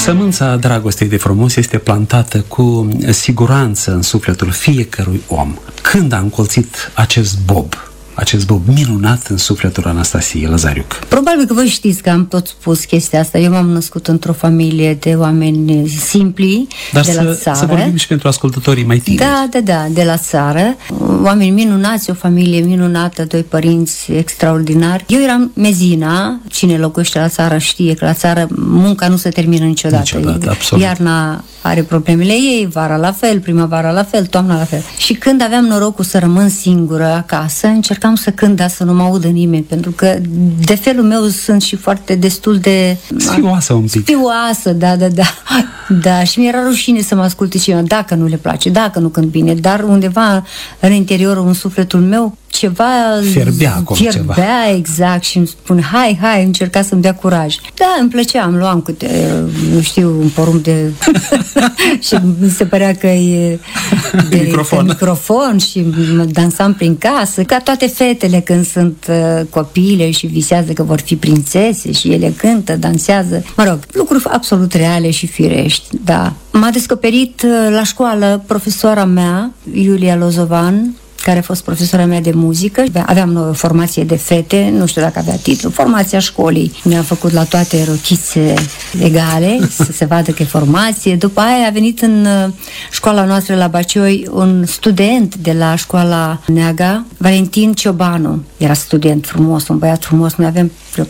Sămânța dragostei de frumos este plantată cu siguranță în sufletul fiecărui om. Când a încolțit acest bob minunat în sufletul Anastasiei Lăzariuc? Probabil că voi știți că am tot spus chestia asta. Eu m-am născut într-o familie de oameni simpli, dar de la țară. Să vorbim și pentru ascultătorii mai tineri. Da, de la țară. Oameni minunați, o familie minunată, doi părinți extraordinari. Eu eram mezina. Cine locuiește la țară știe că la țară munca nu se termină niciodată. Absolut. Iarna are problemele ei, vara la fel, primăvara la fel, toamna la fel. Și când aveam norocul să rămân singură acasă, încercam să cânt, dar să nu mă audă nimeni, pentru că de felul meu sunt și foarte destul de... Sfioasă un pic. Sfioasă, da, și mi-era rușine să mă asculte cineva, dacă nu le place, dacă nu cânt bine, dar undeva în interiorul, în sufletul meu, ceva fierbea, exact, și îmi spune, hai, încerca să-mi dea curaj. Da, îmi plăcea, îmi luam câte, nu știu, un porumb de... și mi se părea că e de microfon și dansam prin casă, ca toate fetele când sunt copile și visează că vor fi prințese și ele cântă, dansează, mă rog, lucruri absolut reale și firești, da. M-a descoperit la școală profesoara mea, Iulia Lozovan, care a fost profesora mea de muzică. Aveam noi o formație de fete, nu știu dacă avea titlu, formația școlii. Ne-a făcut la toate rochițe egale, să se vadă că e formație. După aia a venit în școala noastră la Bacioi un student de la școala Neaga, Valentin Ciobanu. Era student frumos, un băiat frumos, noi avem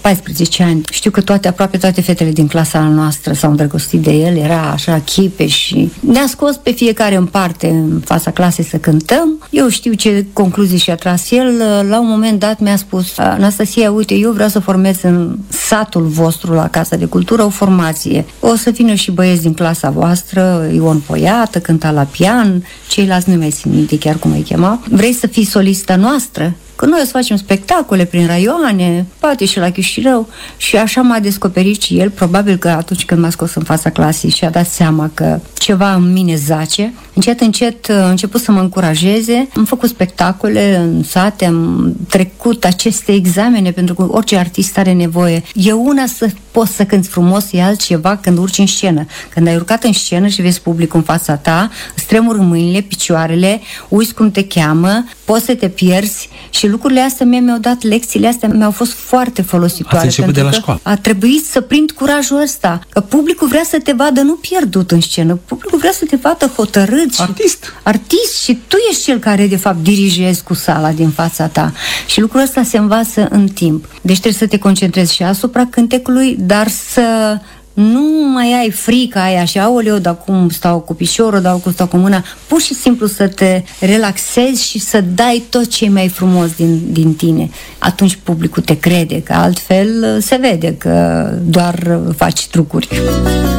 14 ani. Știu că aproape toate fetele din clasa noastră s-au îndrăgostit de el, era așa chipe și ne-a scos pe fiecare în parte în fața clasei să cântăm. Eu știu ce concluzii și-a tras el. La un moment dat mi-a spus, Anastasia, uite, eu vreau să formez în satul vostru la Casa de Cultură o formație. O să vină și băieți din clasa voastră, Ion Poiată, cânta la pian, ceilalți nu mai țin minte chiar cum îi chema. Vrei să fii solista noastră? Că noi o să facem spectacole prin raioane, poate și la Chișinău. Și așa m-a descoperit și el. Probabil că atunci când m-a scos în fața clasei și-a dat seama că ceva în mine zace. Încet a început să mă încurajeze. Am făcut spectacole în sate, am trecut aceste examene, pentru că orice artist are nevoie. E una să poți să cânti frumos, e altceva când urci în scenă. Când ai urcat în scenă și vezi publicul în fața ta, îți tremur mâinile, picioarele, uiți cum te cheamă, poți să te pierzi. Și lucrurile astea mi-au dat, lecțiile astea mi-au fost foarte folositoare. Ați început de la școală. A trebuit să prind curajul ăsta. Că publicul vrea să te vadă nu pierdut în scenă. Publicul vrea să te vadă hotărât. Artist și tu ești cel care de fapt dirigezi cu sala din fața ta. Și lucrul ăsta se învață în timp. Deci trebuie să te concentrezi și asupra cântecului, dar să nu mai ai frica aia și aoleu, dar cum stau cu piciorul, dar cum stau cu mâna. Pur și simplu să te relaxezi și să dai tot ce e mai frumos din tine. Atunci publicul te crede, că altfel se vede că doar faci trucuri.